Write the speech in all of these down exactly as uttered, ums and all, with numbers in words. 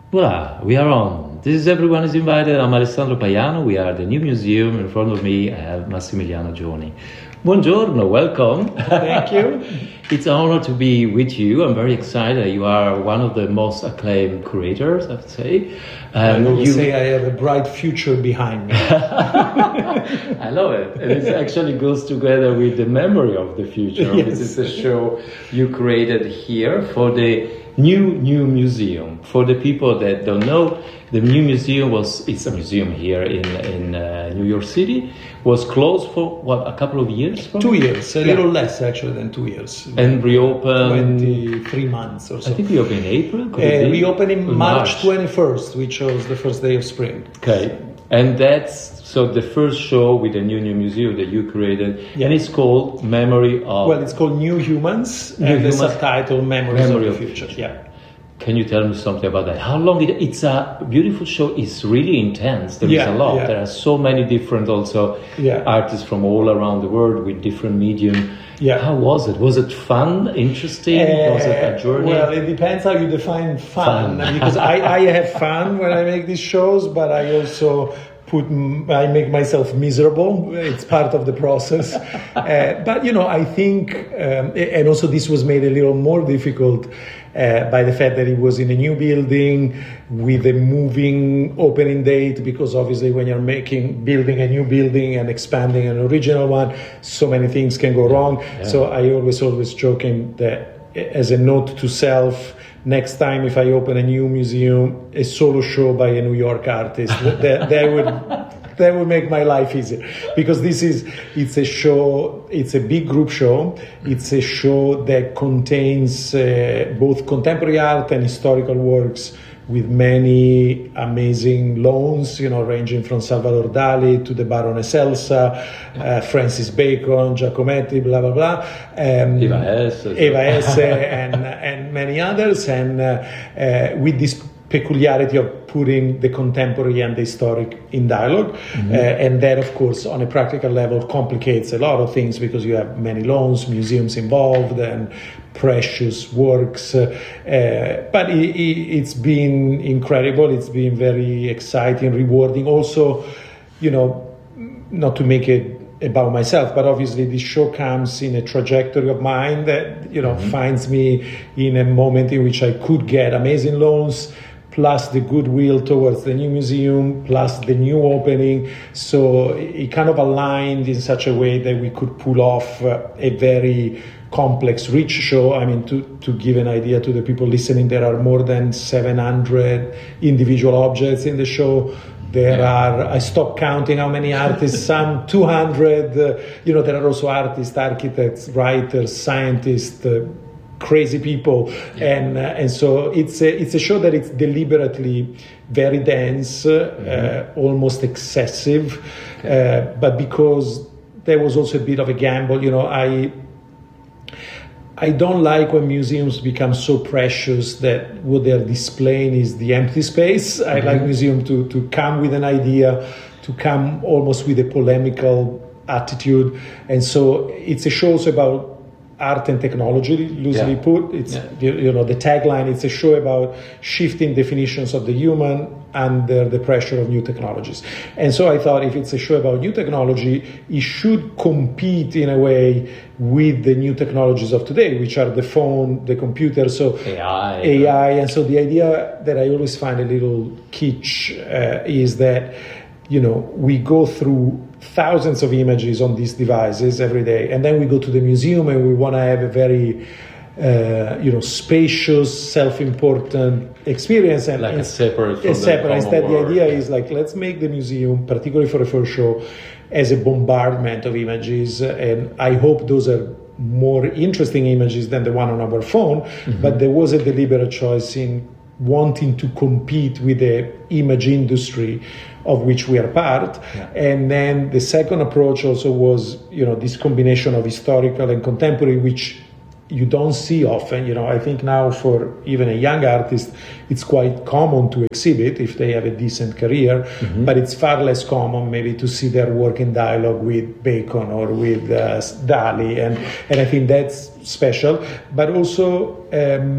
Voila, we are on. This is Everyone is Invited. I'm Alessandro Paiano. We are at the new museum. In front of me, I have Massimiliano Gioni. Buongiorno, welcome. Thank you. It's an honor to be with you. I'm very excited. You are one of the most acclaimed curators, I would say. Um, I always you... say I have a bright future behind me. I love it. And it actually goes together with the memory of the future. Yes. This is a show you created here for the new new museum. For the people that don't know, the new museum was, it's a museum here in, in uh, New York City, was closed for, what, a couple of years? Probably? Two years, a yeah. little less actually than two years. And reopened? twenty-three months or so. I think we opened in April? Uh, we opened in March, March twenty-first, which was the first day of spring. Okay. And that's, so the first show with the new new museum that you created, yeah. and it's called Memory of... Well, it's called New Humans, New and Humans. the subtitle Memories Memory of the of Future. Future. Yeah. Can you tell me something about that? How long it, it's a beautiful show. It's really intense. There yeah, is a lot. Yeah. There are so many different also yeah. artists from all around the world with different medium. Yeah. How was it? Was it fun? Interesting? Uh, was it a journey? Well, it depends how you define fun. fun. Because I, I have fun when I make these shows, but I also put I make myself miserable. It's part of the process. uh, but you know, I think, um, and also this was made a little more difficult uh, by the fact that it was in a new building with a moving opening date. Because obviously, when you're making building a new building and expanding an original one, so many things can go wrong. Yeah. So I always always joking that as a note to self, next time if I open a new museum, a solo show by a New York artist, that, that would that would make my life easier. Because this is, it's a show, it's a big group show. It's a show that contains uh, both contemporary art and historical works with many amazing loans, you know, ranging from Salvador Dali to the Baroness Elsa, uh, Francis Bacon, Giacometti, blah, blah, blah. Um, Eva Hesse. Eva Hesse and, and many others. And uh, uh, with this peculiarity of putting the contemporary and the historic in dialogue. Mm-hmm. Uh, and that, of course, on a practical level, complicates a lot of things because you have many loans, museums involved, and precious works. Uh, uh, but it, it, it's been incredible. It's been very exciting, rewarding. Also, you know, not to make it about myself, but obviously this show comes in a trajectory of mine that, you know, mm-hmm. finds me in a moment in which I could get amazing loans, plus the goodwill towards the new museum, plus the new opening. So it kind of aligned in such a way that we could pull off uh, a very complex, rich show. I mean, to, to give an idea to the people listening, there are more than seven hundred individual objects in the show. There are, I stopped counting how many artists, some two hundred. Uh, you know, there are also artists, architects, writers, scientists, uh, crazy people, yeah. and uh, and so it's a it's a show that it's deliberately very dense, uh, mm-hmm. uh, almost excessive, okay. uh, but because there was also a bit of a gamble, you know, I I don't like when museums become so precious that what they're displaying is the empty space. Mm-hmm. I like museum to to come with an idea, to come almost with a polemical attitude, and so it's a show also about art and technology, loosely yeah. put. It's yeah. you, you know, the tagline, it's a show about shifting definitions of the human under the pressure of new technologies. And so I thought if it's a show about new technology, it should compete in a way with the new technologies of today, which are the phone, the computer, so A I. A I. And so the idea that I always find a little kitsch uh, is that, you know, we go through thousands of images on these devices every day, and then we go to the museum and we want to have a very uh, you know, spacious, self-important experience, and like a separate from a separate. The Instead, the world. idea is like, let's make the museum, particularly for a first show, as a bombardment of images, and I hope those are more interesting images than the one on our phone. Mm-hmm. But there was a deliberate choice in wanting to compete with the image industry of which we are part. Yeah. And then the second approach also was, you know, this combination of historical and contemporary, which you don't see often. You know, I think now for even a young artist, it's quite common to exhibit if they have a decent career, mm-hmm. but it's far less common maybe to see their work in dialogue with Bacon or with uh, Dali. And, and I think that's special. But also, um,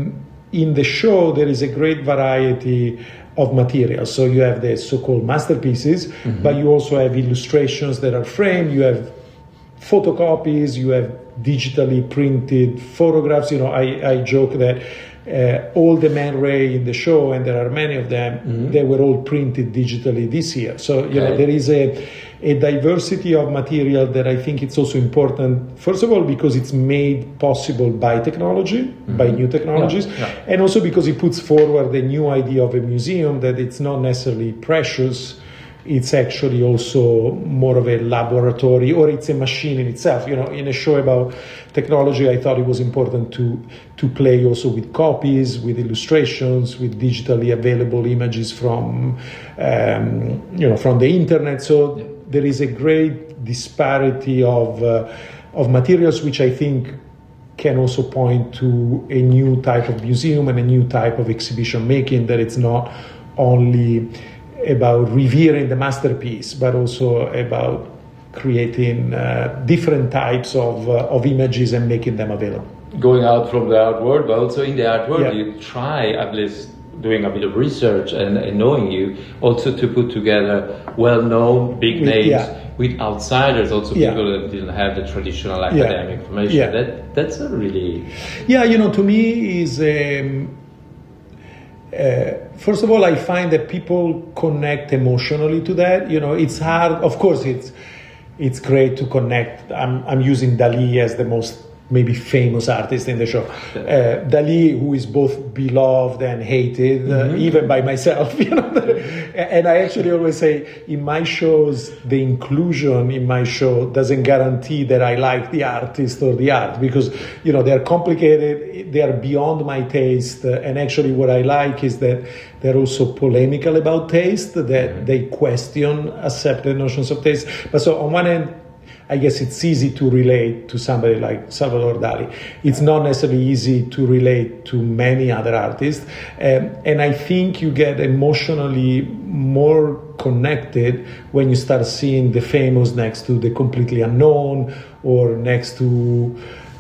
in the show there is a great variety of materials. So you have the so-called masterpieces, mm-hmm. but you also have illustrations that are framed, you have photocopies, you have digitally printed photographs. You know, I, I joke that uh, all the Man Ray in the show, and there are many of them, mm-hmm. they were all printed digitally this year. So, you okay. know, there is a, a diversity of material that I think it's also important, first of all, because it's made possible by technology, mm-hmm. by new technologies, yeah, yeah. and also because it puts forward a new idea of a museum, that it's not necessarily precious, it's actually also more of a laboratory, or it's a machine in itself. You know, in a show about technology, I thought it was important to to play also with copies, with illustrations, with digitally available images from um, you know from the internet. So yeah. there is a great disparity of uh, of materials, which I think can also point to a new type of museum and a new type of exhibition making, that it's not only about revering the masterpiece, but also about creating uh, different types of uh, of images and making them available. Going out from the art world, but also in the art world, yeah. you try, at least doing a bit of research and, and knowing you, also to put together well-known big with, names yeah. with outsiders, also yeah. people that didn't have the traditional academic yeah. information. Yeah. That that's a really yeah, you know, to me is. Um, Uh, first of all, I find that people connect emotionally to that. You know, it's hard. Of course, it's it's great to connect. I'm I'm using Dalí as the most maybe famous artist in the show. Uh, Dalí, who is both beloved and hated, mm-hmm. uh, even by myself. You know, and I actually always say in my shows, the inclusion in my show doesn't guarantee that I like the artist or the art, because you know they're complicated, they are beyond my taste, uh, and actually what I like is that they're also polemical about taste, that mm-hmm. they question accepted notions of taste. But so on one end, I guess it's easy to relate to somebody like Salvador Dali. It's not necessarily easy to relate to many other artists. Um, and I think you get emotionally more connected when you start seeing the famous next to the completely unknown, or next to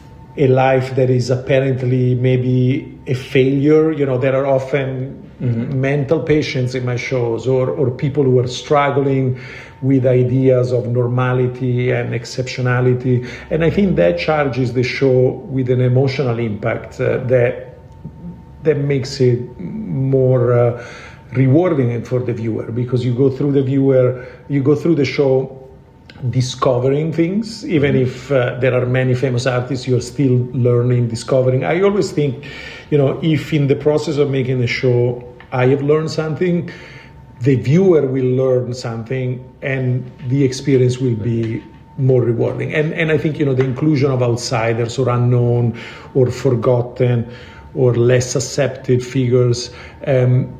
a life that is apparently maybe a failure. You know, there are often mm-hmm. mental patients in my shows, or, or people who are struggling with ideas of normality and exceptionality. And I think that charges the show with an emotional impact uh, that that makes it more uh, rewarding for the viewer, because you go through the viewer, you go through the show discovering things, even if uh, there are many famous artists, you're still learning, discovering. I always think, you know, if in the process of making a show I have learned something, the viewer will learn something, and the experience will be more rewarding. And and I think, you know, the inclusion of outsiders or unknown or forgotten or less accepted figures, um,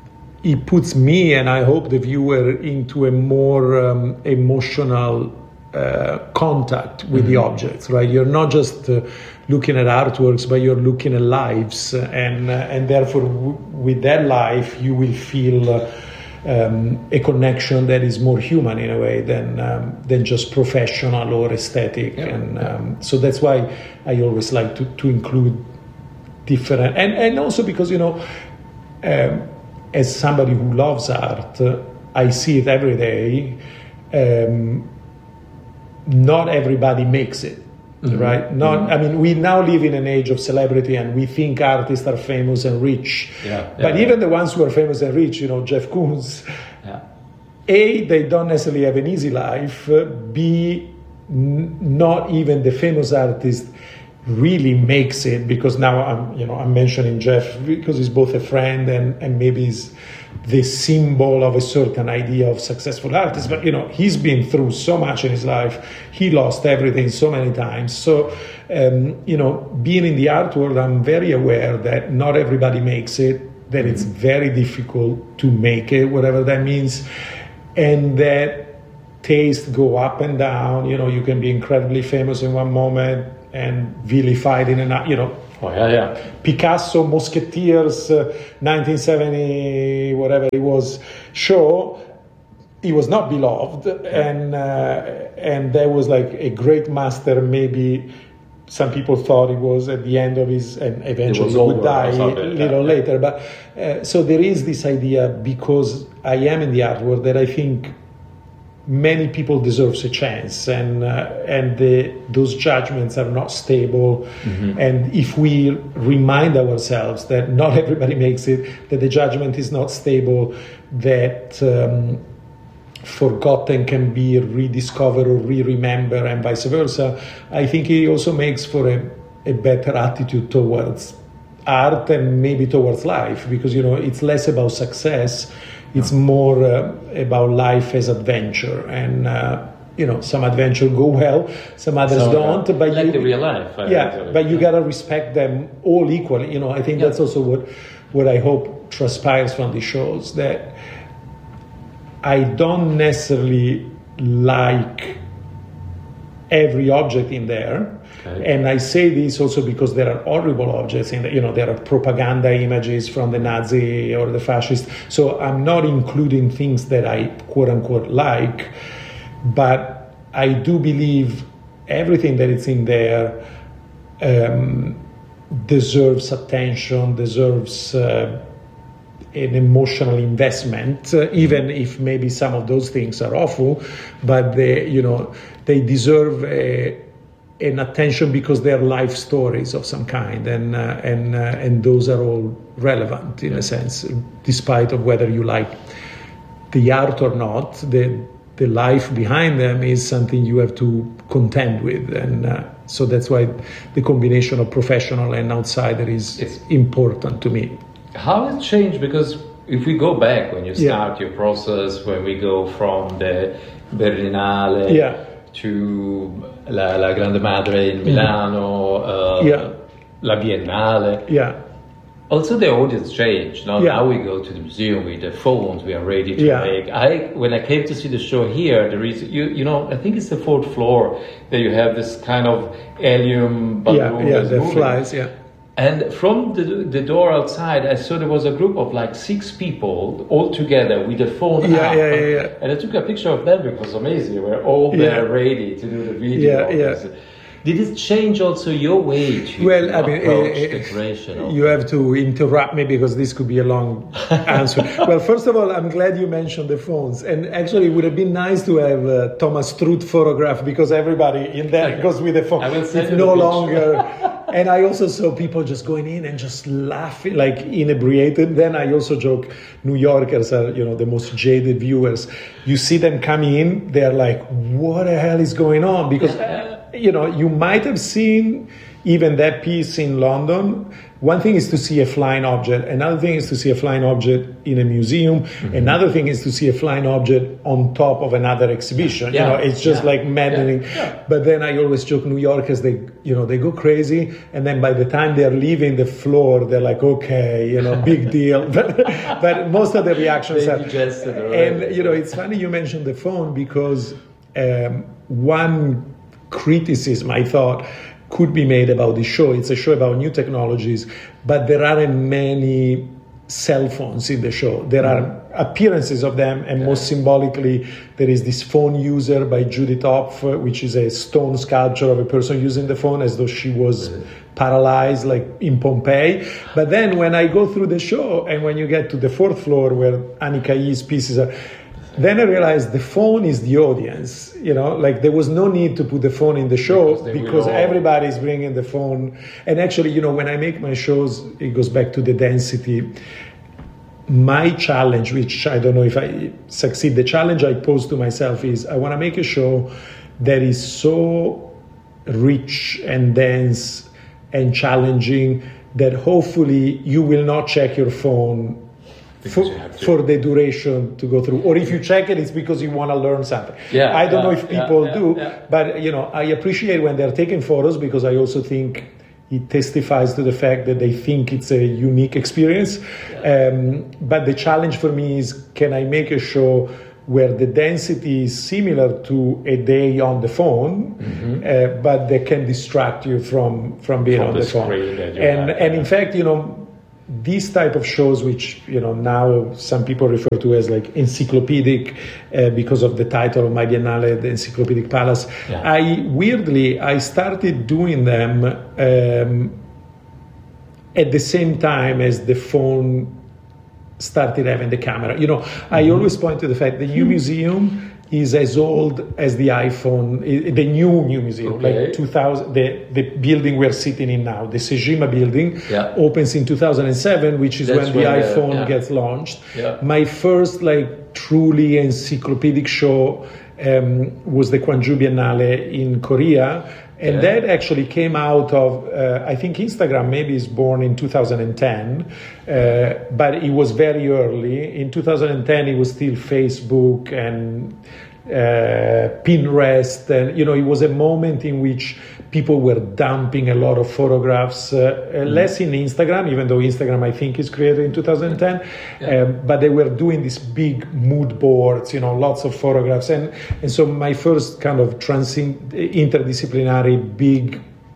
it puts me, and I hope the viewer, into a more um, emotional uh, contact with mm-hmm. the objects, right? You're not just uh, looking at artworks, but you're looking at lives, and uh, and therefore w- with that life you will feel uh, um, a connection that is more human in a way than um, than just professional or aesthetic. Yeah. And um, so that's why I always like to, to include different, and, and also because, you know, um, as somebody who loves art, uh, I see it every day. Um, not everybody makes it, mm-hmm. right? Not, mm-hmm. I mean, we now live in an age of celebrity, and we think artists are famous and rich. Yeah, yeah, but yeah. even the ones who are famous and rich, you know, Jeff Koons, yeah. A, they don't necessarily have an easy life. Uh, B, n- not even the famous artist really makes it, because now I'm, you know, I'm mentioning Jeff because he's both a friend and, and maybe he's the symbol of a certain idea of successful artists. But, you know, he's been through so much in his life. He lost everything so many times. So, um, you know, being in the art world, I'm very aware that not everybody makes it, that it's very difficult to make it, whatever that means, and that tastes go up and down. You know, you can be incredibly famous in one moment and vilified in another, you know. Oh, yeah, yeah. Picasso, Musketeers, uh, nineteen seventy, whatever it was, show, he was not beloved, and uh, and there was like a great master maybe some people thought it was at the end of his, and eventually he would die a little yeah. later. But uh, so there is this idea, because I am in the art world, that I think many people deserves a chance, and uh, and the, those judgments are not stable. Mm-hmm. And if we remind ourselves that not everybody makes it, that the judgment is not stable, that um, forgotten can be rediscovered or re-remembered, and vice versa, I think it also makes for a, a better attitude towards art and maybe towards life, because, you know, it's less about success. It's more uh, about life as adventure, and uh, you know, some adventure go well, some others so, don't. Uh, but like you, the real life. I yeah, actually. But you gotta respect them all equally. You know, I think yeah. that's also what what I hope transpires from the shows, that I don't necessarily like every object in there. Okay. And I say this also because there are horrible objects in the, you know, there are propaganda images from the Nazi or the fascist. So I'm not including things that I quote unquote like, but I do believe everything that is in there um, deserves attention, deserves uh, an emotional investment, uh, even if maybe some of those things are awful, but they, you know, they deserve a and attention because they're life stories of some kind, and uh, and uh, and those are all relevant in a sense, despite of whether you like the art or not. The the life behind them is something you have to contend with, and uh, so that's why the combination of professional and outsider is it's important to me. How it changed? Because if we go back when you start yeah. your process, when we go from the Berlinale. Yeah. to la, la Grande Madre in Milano, uh, yeah. La Biennale. Yeah. Also, the audience changed. Now, yeah. now we go to the museum with the phones. We are ready to yeah. make. I when I came to see the show here, there is you you know I think it's the fourth floor that you have this kind of helium balloon. Yeah, yeah, the moving. flies. Yeah. And from the, the door outside, I saw there was a group of like six people all together with the phone yeah, up. Yeah, yeah, yeah. And I took a picture of them because it was amazing. We were all there yeah. ready to do the video. Yeah, yeah. Did it change also your way to well, I mean, approach uh, the creation? You have to interrupt me because this could be a long answer. Well, first of all, I'm glad you mentioned the phones. And actually, it would have been nice to have uh, Thomas Struth photograph, because everybody in there okay. goes with the phone. I will send it's you no the longer. And I also saw people just going in and just laughing, like inebriated. Then I also joke, New Yorkers are, you know, the most jaded viewers. You see them coming in, they're like, what the hell is going on? Because, uh, you know, you might have seen even that piece in London. One thing is to see a flying object. Another thing is to see a flying object in a museum. Mm-hmm. Another thing is to see a flying object on top of another exhibition. Yeah. You know, it's just yeah. like maddening. Yeah. Yeah. But then I always joke, New Yorkers, they, you know, they go crazy. And then by the time they're leaving the floor, they're like, okay, you know, big deal. But, but most of the reactions they are. Digested, right? And, you know, it's funny you mentioned the phone, because um, one criticism I thought could be made about this show. It's a show about new technologies, but there aren't many cell phones in the show. There are appearances of them, and yeah. most symbolically, there is this phone user by Judith Hopf, which is a stone sculpture of a person using the phone as though she was yeah. paralyzed, like in Pompeii. But then when I go through the show, and when you get to the fourth floor where Annika Yee's pieces are, then I realized the phone is the audience, you know, like there was no need to put the phone in the show because, because everybody's bringing the phone. And actually, you know, when I make my shows, it goes back to the density. My challenge, which I don't know if I succeed, the challenge I pose to myself is I want to make a show that is so rich and dense and challenging that hopefully you will not check your phone For, for the duration to go through, or if you check it, it's because you want to learn something. Yeah, I don't yeah, know if people yeah, do, yeah, yeah. but you know, I appreciate when they're taking photos, because I also think it testifies to the fact that they think it's a unique experience. Yeah. Um, but the challenge for me is, can I make a show where the density is similar to a day on the phone, mm-hmm. uh, but they can distract you from from being from on the, the phone. And have, and yeah. in fact, you know. these type of shows, which you know now some people refer to as like encyclopedic, uh, because of the title of my Biennale, the Encyclopedic Palace. Yeah. I weirdly I started doing them um, at the same time as the phone started having the camera. You know, mm-hmm. I always point to the fact the new museum is as old as the iPhone, the new new museum, okay. like two thousand. The, the building we're sitting in now, the Sejima building, yeah. opens in two thousand seven, which is That's when the when iPhone yeah. gets launched. Yeah. My first like truly encyclopedic show um, was the Gwangju Biennale in Korea. And yeah. that actually came out of, uh, I think Instagram maybe is born in two thousand ten, uh, but it was very early. In two thousand ten, it was still Facebook and uh, Pinterest. And, you know, it was a moment in which people were dumping a lot of photographs, uh, mm. less in Instagram, even though Instagram, I think, is created in two thousand ten. Yeah. Um, but they were doing these big mood boards, you know, lots of photographs. And, and so my first kind of trans interdisciplinary big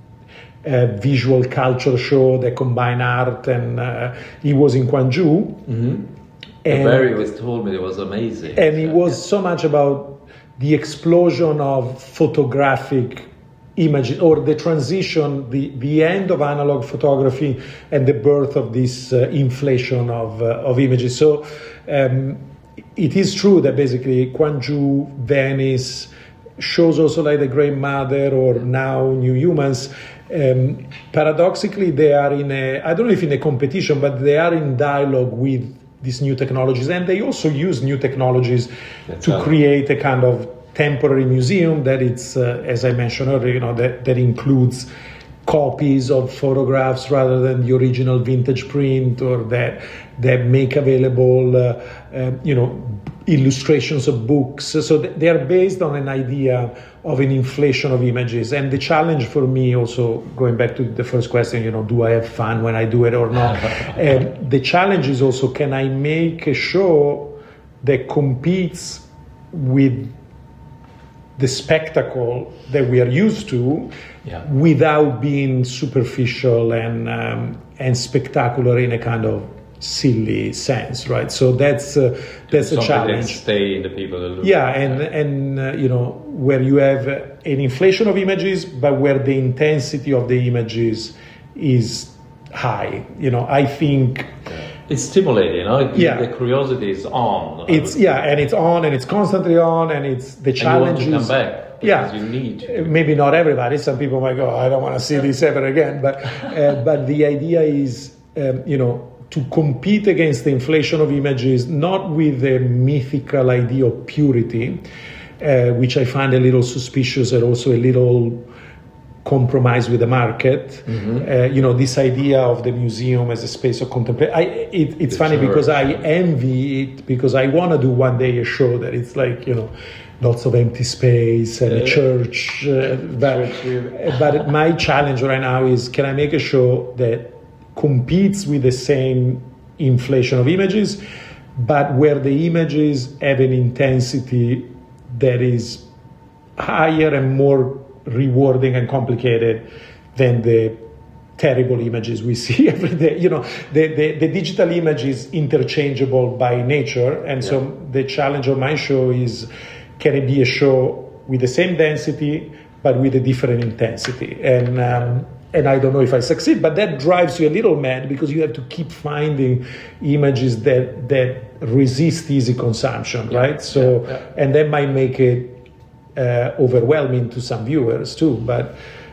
uh, visual culture show that combined art and uh, it was in Gwangju. Mm-hmm. And Barry was told me it was amazing. And it was yeah. so much about the explosion of photographic images, or the transition, the, the end of analog photography and the birth of this uh, inflation of uh, of images. So um, it is true that basically Gwangju, Venice, shows also like The Great Mother or now New Humans, um, paradoxically they are in a, I don't know if in a competition, but they are in dialogue with these new technologies, and they also use new technologies That's to right. create a kind of temporary museum that it's, uh, as I mentioned earlier, you know, that, that includes copies of photographs rather than the original vintage print, or that that make available, uh, uh, you know, illustrations of books. So they are based on an idea of an inflation of images. And the challenge for me, also going back to the first question, you know, do I have fun when I do it or not? um, the challenge is also, can I make a show that competes with the spectacle that we are used to, yeah. without being superficial and um, and spectacular in a kind of silly sense, right? So that's uh, that's a challenge. Stay in the people that look. Yeah, and yeah. and uh, you know, where you have an inflation of images, but where the intensity of the images is high. You know, I think. Yeah. It's stimulating, you know? Yeah. The curiosity is on. It's yeah, and it's on, and it's constantly on, and it's the challenge and you want is to come back yeah. you need to. Maybe not everybody. Some people might go, I don't want to see this ever again. But uh, but the idea is, um, you know, to compete against the inflation of images, not with a mythical idea of purity, uh, which I find a little suspicious and also a little compromise with the market. Mm-hmm. Uh, you know, this idea of the museum as a space of contemplation. I, it, it's it's funny because I envy it, because I want to do one day a show that it's like, you know, lots of empty space and uh, a church. Uh, but, but my challenge right now is, can I make a show that competes with the same inflation of images, but where the images have an intensity that is higher and more rewarding and complicated than the terrible images we see every day. You know, the, the, the digital image is interchangeable by nature, and yeah. so the challenge of my show is, can it be a show with the same density but with a different intensity? And um, and I don't know if I succeed, but that drives you a little mad, because you have to keep finding images that that resist easy consumption, yeah. right? So yeah. Yeah. and that might make it Uh, overwhelming to some viewers too, but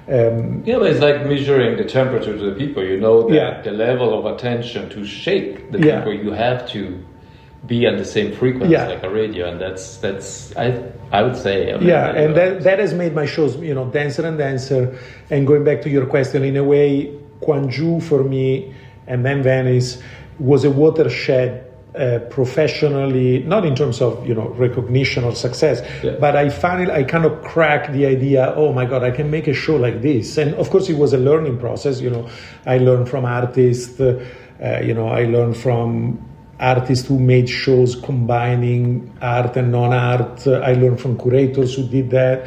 um, yeah, but it's like measuring the temperature to the people. You know that yeah. the level of attention to shake the yeah. people, you have to be at the same frequency yeah. like a radio, and that's that's I I would say. I mean, yeah, and that that has made my shows, you know, denser and denser. And going back to your question, in a way, Gwangju for me, and then Venice, was a watershed. Uh, professionally, not in terms of, you know, recognition or success, yeah. but I finally, I kind of cracked the idea, oh my God, I can make a show like this. And of course it was a learning process, you know, I learned from artists, uh, you know, I learned from artists who made shows combining art and non-art. Uh, I learned from curators who did that.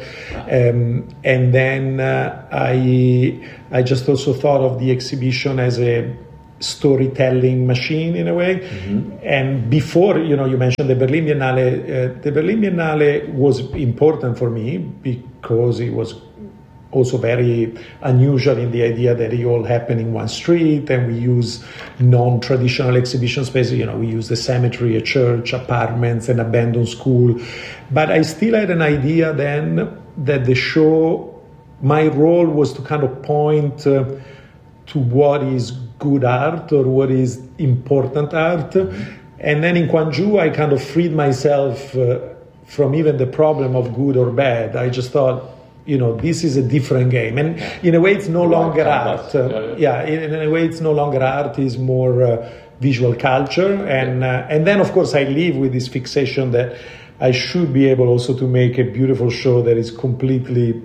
Um, and then uh, I, I just also thought of the exhibition as a storytelling machine in a way. Mm-hmm. And before, you know, you mentioned the Berlin Biennale. Uh, the Berlin Biennale was important for me because it was also very unusual in the idea that it all happened in one street, and we use non-traditional exhibition spaces. You know, we use the cemetery, a church, apartments, an abandoned school. But I still had an idea then that the show, my role was to kind of point uh, to what is good art or what is important art. Mm-hmm. And then in Gwangju, I kind of freed myself uh, from even the problem of good or bad. I just thought, you know, this is a different game. And in a way, it's no longer art. Uh, yeah, in, in a way, it's no longer art. It's more uh, visual culture. And, uh, and then, of course, I live with this fixation that I should be able also to make a beautiful show that is completely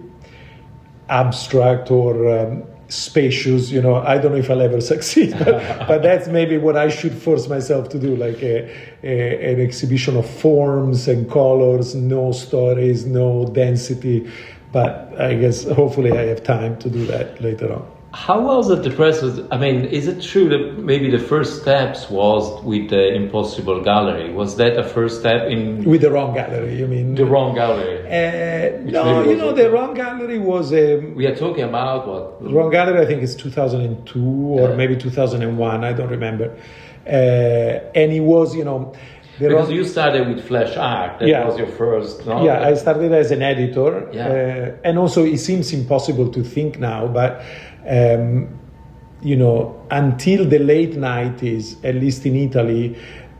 abstract or um, spacious. You know, I don't know if I'll ever succeed, but, but that's maybe what I should force myself to do, like a, a, an exhibition of forms and colors, no stories, no density. But I guess hopefully I have time to do that later on. How was it the press? I mean, is it true that maybe the first steps was with the Impossible Gallery? Was that a first step in... With the wrong gallery, you mean? The wrong gallery. Uh, no, you know, okay. The wrong gallery was... Um, we are talking about what? The wrong gallery, I think it's two thousand two or yeah. maybe two thousand one, I don't remember. Uh, and it was, you know... Because wrong... you started with Flash Art, that yeah. was your first... No? Yeah, I started as an editor. Yeah. Uh, and also it seems impossible to think now, but... Um, you know, until the late nineties, at least in Italy,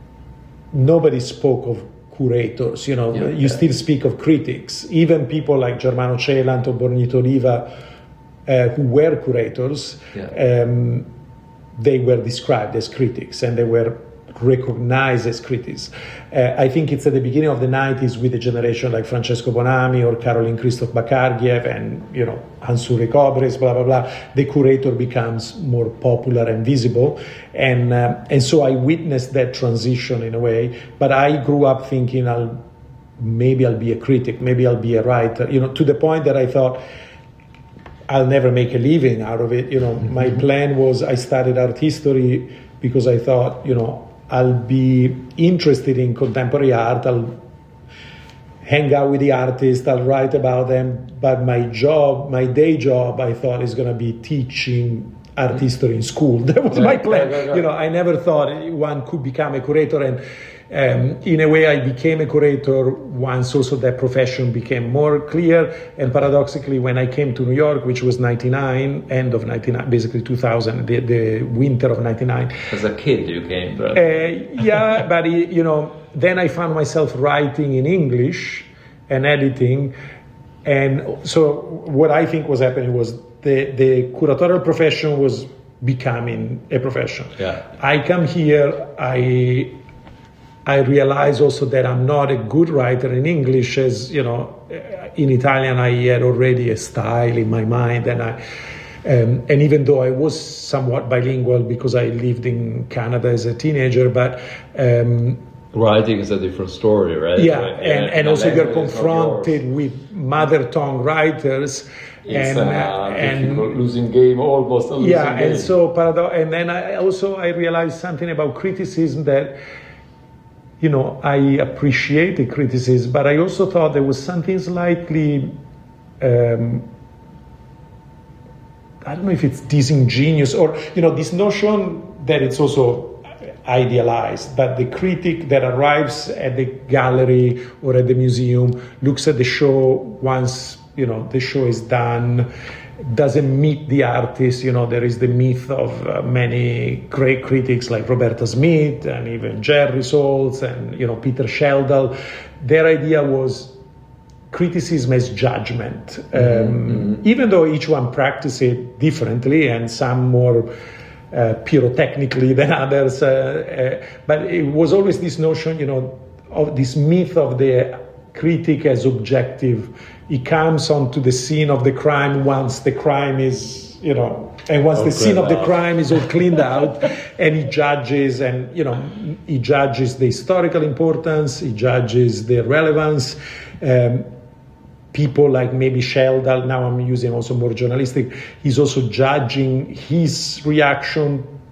nobody spoke of curators. You know, yeah, you yeah. still speak of critics. Even people like Germano Celant or Bornito Oliva, uh, who were curators, yeah. um, they were described as critics, and they were recognized as critics. Uh, I think it's at the beginning of the nineties with a generation like Francesco Bonami or Caroline Christoph Bakargiev and, you know, Hansu Recobres, blah, blah, blah. The curator becomes more popular and visible. And, uh, and so I witnessed that transition in a way. But I grew up thinking, I'll, maybe I'll be a critic, maybe I'll be a writer, you know, to the point that I thought, I'll never make a living out of it. You know, mm-hmm. my plan was I studied art history because I thought, you know, I'll be interested in contemporary art, I'll hang out with the artists, I'll write about them, but my job, my day job, I thought is going to be teaching art history in school. That was my plan. You know, I never thought one could become a curator, and um, in a way I became a curator once also that profession became more clear. And paradoxically, when I came to New York, which was ninety-nine, end of ninety-nine, basically two thousand, the, the winter of ninety-nine. As a kid you came, right? Uh, yeah, but you know, then I found myself writing in English and editing. And so what I think was happening was the, the curatorial profession was becoming a profession. Yeah. I come here, I I realize also that I'm not a good writer in English, as, you know, in Italian I had already a style in my mind, and I um, and even though I was somewhat bilingual because I lived in Canada as a teenager, but um, writing is a different story, right? Yeah, right. and, and, and also you're confronted with mother tongue writers. It's and, a and difficult losing game, almost a losing yeah, game. and so parado- and then I also I realized something about criticism that, you know, I appreciated criticism, but I also thought there was something slightly, um, I don't know if it's disingenuous or, you know, this notion that it's also idealized, but the critic that arrives at the gallery or at the museum looks at the show once, you know, the show is done, doesn't meet the artist. You know, there is the myth of uh, many great critics like Roberta Smith and even Jerry Saltz and, you know, Peter Sheldal. Their idea was criticism as judgment, um, mm-hmm. even though each one practices it differently and some more uh, pyrotechnically than others. Uh, uh, but it was always this notion, you know, of this myth of the critic as objective. He comes onto the scene of the crime once the crime is, you know, and once all the scene of out. the crime is all cleaned out, and he judges, and, you know, he judges the historical importance, he judges the relevance. Um, people like maybe Sheldal, now I'm using also more journalistic, he's also judging his reaction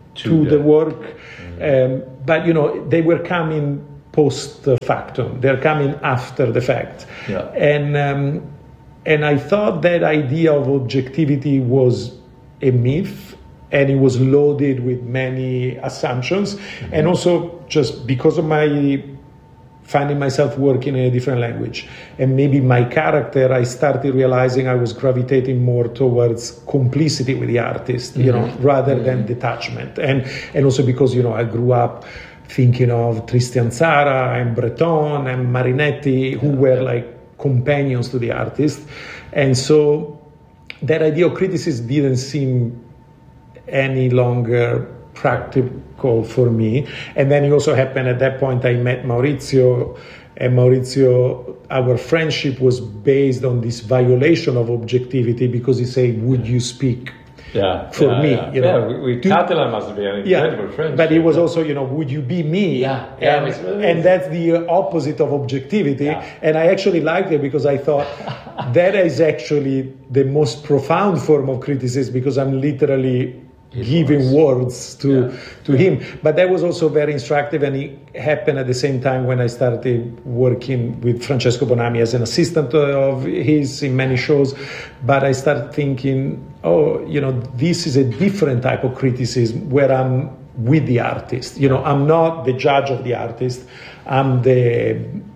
to, to the, the work. Mm-hmm. Um, but, you know, they were coming post factum. They're coming after the fact. Yeah. And, um, and I thought that idea of objectivity was a myth, and it was loaded with many assumptions. Mm-hmm. And also just because of my finding myself working in a different language, and maybe my character, I started realizing I was gravitating more towards complicity with the artist, you mm-hmm. know, rather mm-hmm. than detachment. And and also because, you know, I grew up thinking of Tristan Tzara and Breton and Marinetti, who were like companions to the artist. And so that idea of criticism didn't seem any longer practical for me. And then it also happened at that point I met Maurizio, and Maurizio, our friendship was based on this violation of objectivity, because he said, would you speak yeah, for yeah, me? Yeah. You know, yeah, with Catalan must be an incredible yeah, friendship. but it was also, you know, would you be me? Yeah, yeah, and, really and that's the opposite of objectivity. Yeah. And I actually liked it, because I thought that is actually the most profound form of criticism, because I'm literally It giving was. words to yeah. to him. But that was also very instructive, and it happened at the same time when I started working with Francesco Bonami as an assistant of his in many shows. But I started thinking, oh, you know, this is a different type of criticism where I'm with the artist. You know, I'm not the judge of the artist. I'm the,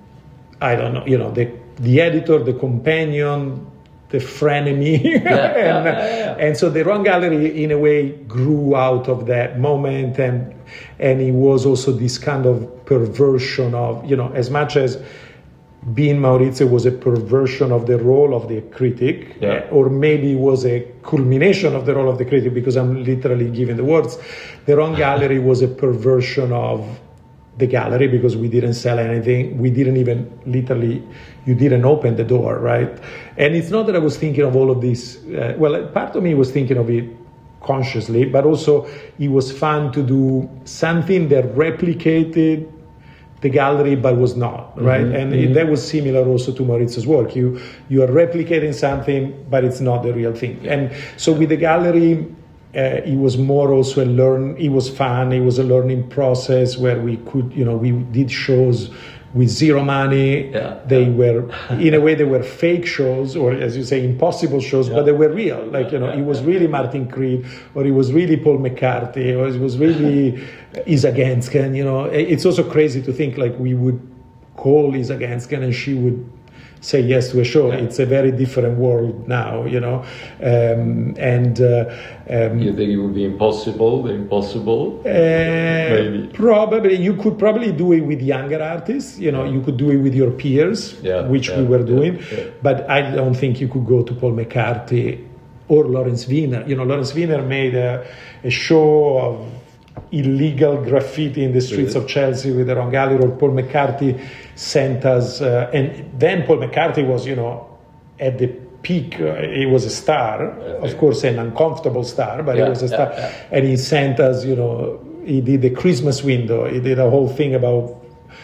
I don't know, you know, the the editor, the companion, the frenemy. Yeah, and, yeah, yeah, yeah. and so the Wrong Gallery in a way grew out of that moment, and and it was also this kind of perversion of, you know, as much as being Maurizio was a perversion of the role of the critic, yeah. or maybe it was a culmination of the role of the critic, because I'm literally giving the words. The Wrong Gallery was a perversion of the gallery, because we didn't sell anything. We didn't even literally, you didn't open the door, right? And it's not that I was thinking of all of this. Uh, well, part of me was thinking of it consciously, but also it was fun to do something that replicated the gallery, but was not, right? Mm-hmm. And mm-hmm. it, that was similar also to Maurizio's work. You you are replicating something, but it's not the real thing. Yeah. And so with the gallery, Uh, it was more also a learn. It was fun. It was a learning process where we could, you know, we did shows with zero money. Yeah. They were, in a way, they were fake shows, or as you say, impossible shows, yeah. but they were real. Like, you know, yeah, it was yeah. really Martin Creed, or it was really Paul McCarthy, or it was really Isa Gensken. You know, it's also crazy to think like we would call Isa Gensken and she would say yes to a show. Yeah. It's a very different world now, you know. Um, and uh, um, you think it would be impossible? Impossible? Uh, Maybe. Probably. You could probably do it with younger artists. You know, you could do it with your peers, yeah, which yeah, we were doing. Yeah, yeah. But I don't think you could go to Paul McCarthy or Lawrence Wiener. You know, Lawrence Wiener made a, a show of illegal graffiti in the streets really? of Chelsea with the Wrong Gallery, or Paul McCarthy sent us, uh, and then Paul McCarthy was, you know, at the peak, uh, he was a star, yeah, of course an uncomfortable star, but yeah, he was a star, yeah, yeah. and he sent us, you know, he did the Christmas window, he did a whole thing about,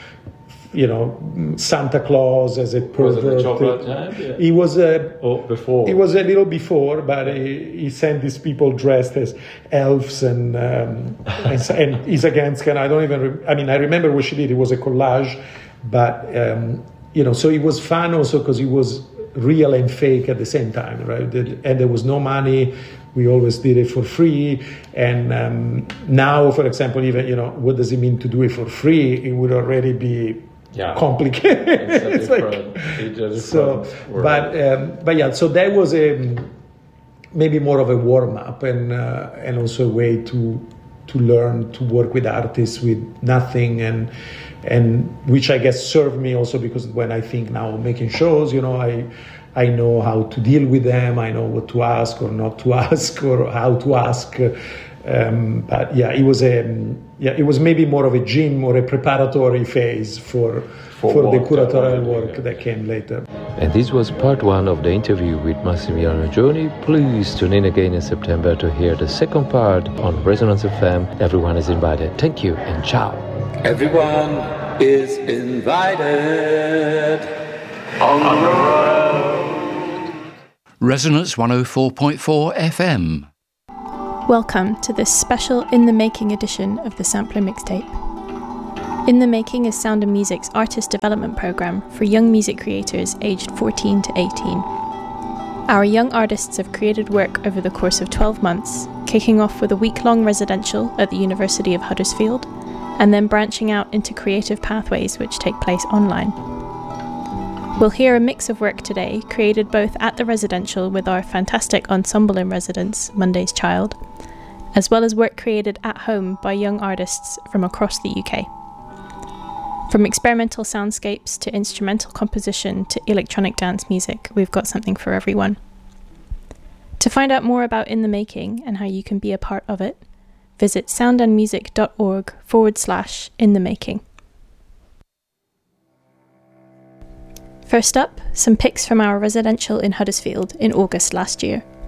you know, Santa Claus as a pervert. Was it the chocolate time? Yeah. He was a, oh, before. He was a little before, but he, he sent these people dressed as elves and um, and, and Isa Gensken. I don't even. Re- I mean, I remember what she did. It was a collage, but um, you know, so it was fun also because it was real and fake at the same time, right? And there was no money. We always did it for free. And um, now, for example, even, you know, what does it mean to do it for free? It would already be yeah. complicated. It's, it's like, it's a so, but um, but yeah, so that was a maybe more of a warm up, and uh, and also a way to to learn to work with artists with nothing, and and which I guess served me also, because when I think now making shows, you know, I I know how to deal with them. I know what to ask or not to ask, or how to ask. Um, but yeah, it was a yeah, it was maybe more of a gym or a preparatory phase for for, for the curatorial work yeah. that came later. And this was part one of the interview with Massimiliano Gioni. Please tune in again in September to hear the second part on Resonance F M. Everyone is invited. Thank you and ciao. Everyone is invited on the road. Resonance one oh four point four F M. Welcome to this special In the Making edition of the Sampler Mixtape. In the Making is Sound and Music's artist development programme for young music creators aged fourteen to eighteen. Our young artists have created work over the course of twelve months, kicking off with a week-long residential at the University of Huddersfield, and then branching out into creative pathways which take place online. We'll hear a mix of work today, created both at the residential with our fantastic ensemble in residence, Monday's Child, as well as work created at home by young artists from across the U K. From experimental soundscapes to instrumental composition to electronic dance music, we've got something for everyone. To find out more about In the Making and how you can be a part of it, visit soundandmusic.org forward slash in the making. First up, some pics from our residential in Huddersfield in August last year.